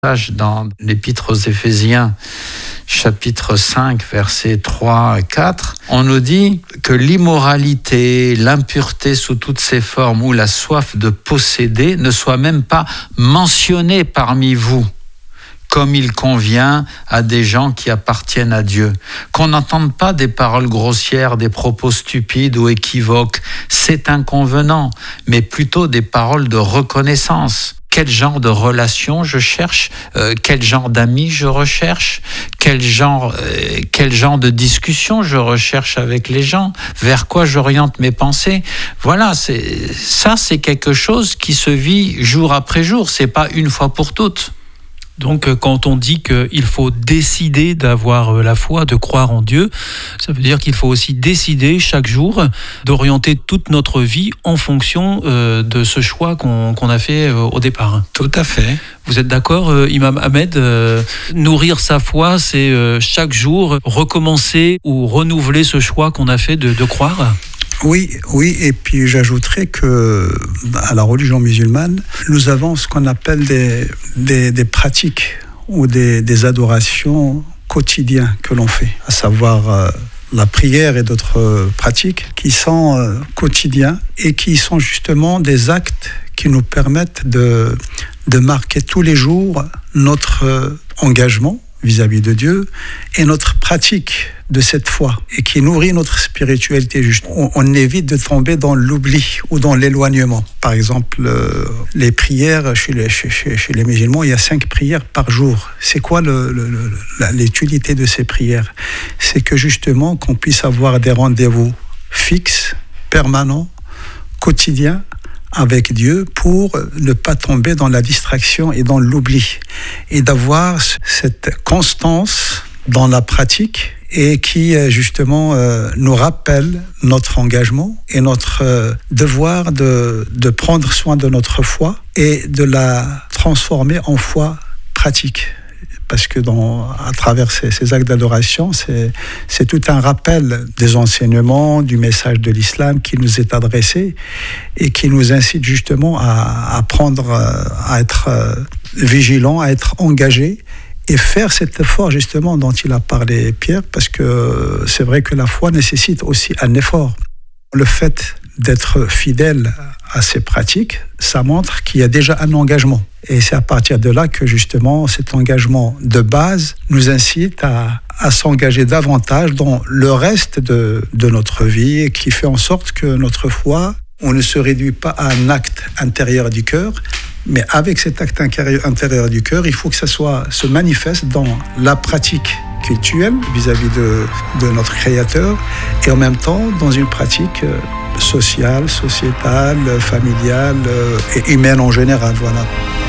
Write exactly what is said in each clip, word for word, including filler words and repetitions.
Dans l'Épître aux Éphésiens, chapitre cinq, versets trois à quatre, on nous dit que l'immoralité, l'impureté sous toutes ses formes ou la soif de posséder ne soit même pas mentionnée parmi vous, comme il convient à des gens qui appartiennent à Dieu. Qu'on n'entende pas des paroles grossières, des propos stupides ou équivoques, c'est inconvenant, mais plutôt des paroles de reconnaissance. Quel genre de relation je cherche, euh, quel genre d'amis je recherche, quel genre, euh, quel genre de discussion je recherche avec les gens, vers quoi j'oriente mes pensées. Voilà, c'est, ça c'est quelque chose qui se vit jour après jour, c'est pas une fois pour toutes. Donc, quand on dit qu'il faut décider d'avoir la foi, de croire en Dieu, ça veut dire qu'il faut aussi décider chaque jour d'orienter toute notre vie en fonction euh, de ce choix qu'on, qu'on a fait euh, au départ. Tout à fait. Vous êtes d'accord, euh, Imam Ahmed euh, nourrir sa foi, c'est euh, chaque jour recommencer ou renouveler ce choix qu'on a fait de, de croire ? Oui, oui, et puis j'ajouterais que à la religion musulmane, nous avons ce qu'on appelle des, des, des pratiques ou des, des adorations quotidiennes que l'on fait, à savoir euh, la prière et d'autres euh, pratiques qui sont euh, quotidiens et qui sont justement des actes qui nous permettent de, de marquer tous les jours notre euh, engagement vis-à-vis de Dieu et notre pratique de cette foi et qui nourrit notre spiritualité. On, on évite de tomber dans l'oubli ou dans l'éloignement. Par exemple, euh, les prières chez les, chez, chez, chez les musulmans, il y a cinq prières par jour. C'est quoi le, le, le, la, l'utilité de ces prières ? C'est que justement qu'on puisse avoir des rendez-vous fixes, permanents, quotidiens, avec Dieu pour ne pas tomber dans la distraction et dans l'oubli et d'avoir cette constance dans la pratique et qui justement euh, nous rappelle notre engagement et notre euh, devoir de, de prendre soin de notre foi et de la transformer en foi pratique. Parce que dans, à travers ces, ces actes d'adoration, c'est, c'est tout un rappel des enseignements, du message de l'islam qui nous est adressé et qui nous incite justement à, à prendre, à être vigilants, à être engagés et faire cet effort justement dont il a parlé Pierre, parce que c'est vrai que la foi nécessite aussi un effort. Le fait d'être fidèle à ces pratiques, ça montre qu'il y a déjà un engagement. Et c'est à partir de là que justement cet engagement de base nous incite à, à s'engager davantage dans le reste de, de notre vie et qui fait en sorte que notre foi, on ne se réduit pas à un acte intérieur du cœur, mais avec cet acte intérieur du cœur, il faut que ça soit, se manifeste dans la pratique cultuelle vis-à-vis de, de notre Créateur et en même temps dans une pratique sociale, sociétale, familiale et humaine en général. Voilà.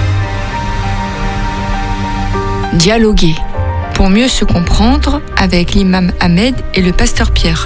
Dialoguer pour mieux se comprendre avec l'imam Ahmed et le pasteur Pierre.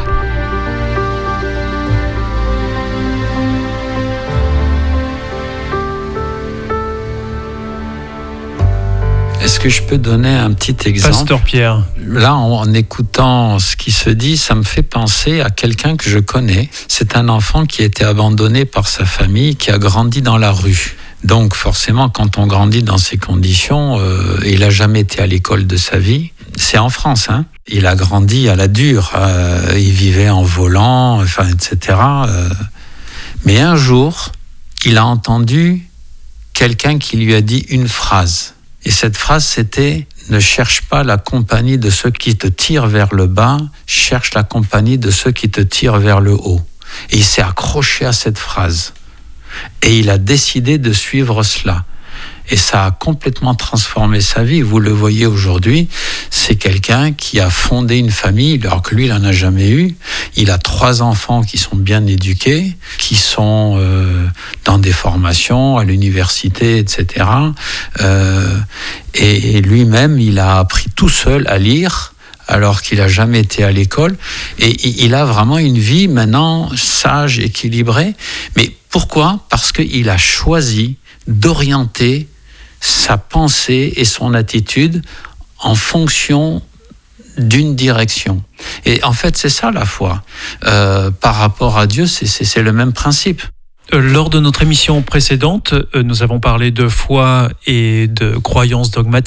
Est-ce que je peux donner un petit exemple ? Pasteur Pierre. Là, en, en écoutant ce qui se dit, ça me fait penser à quelqu'un que je connais. C'est un enfant qui a été abandonné par sa famille, qui a grandi dans la rue. Donc forcément, quand on grandit dans ces conditions, euh, il n'a jamais été à l'école de sa vie. C'est en France, hein. Il a grandi à la dure. Euh, il vivait en volant, enfin, et cetera. Euh, mais un jour, il a entendu quelqu'un qui lui a dit une phrase. Et cette phrase, c'était « Ne cherche pas la compagnie de ceux qui te tirent vers le bas, cherche la compagnie de ceux qui te tirent vers le haut. » Et il s'est accroché à cette phrase. Et il a décidé de suivre cela. Et ça a complètement transformé sa vie. Vous le voyez aujourd'hui, c'est quelqu'un qui a fondé une famille, alors que lui, il n'en a jamais eu. Il a trois enfants qui sont bien éduqués, qui sont euh, dans des formations à l'université, et cetera. Euh, et, et lui-même, il a appris tout seul à lire, alors qu'il n'a jamais été à l'école. Et il a vraiment une vie maintenant sage, équilibrée. Mais pourquoi ? Parce qu'il a choisi d'orienter sa pensée et son attitude en fonction d'une direction. Et en fait, c'est ça la foi. Euh, par rapport à Dieu, c'est, c'est, c'est le même principe. Lors de notre émission précédente, nous avons parlé de foi et de croyances dogmatiques.